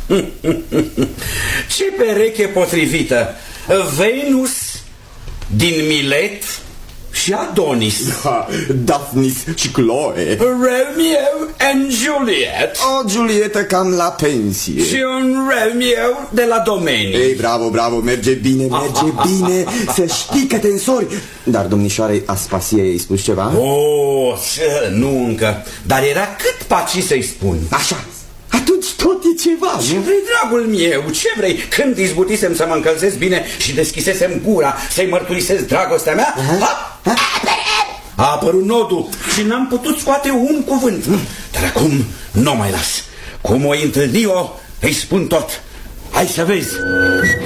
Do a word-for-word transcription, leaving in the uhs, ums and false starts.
Ce pereche potrivită! Venus din Milet și Adonis. Da, Daphnis și Chloe. Romeo and Juliet. O Giulietă cam la pensie. Și un Romeo de la Domenii. Ei, bravo, bravo, merge bine, merge bine. Să știi că te însori. Dar domnișoarei Aspasie i-ai spus ceva? Oh, nu încă. Dar era cât paci să-i spun. Așa. Atunci tot e ceva. Ce vrei, dragul meu? Ce vrei? Când izbutisem să mă încălzesc bine și deschisesem gura să-i mărturisesc dragostea mea, ha! A apărut nodul și n-am putut scoate un cuvânt. Dar acum nu mai las. Cum o întâlni-o, îi spun tot. Hai să vezi.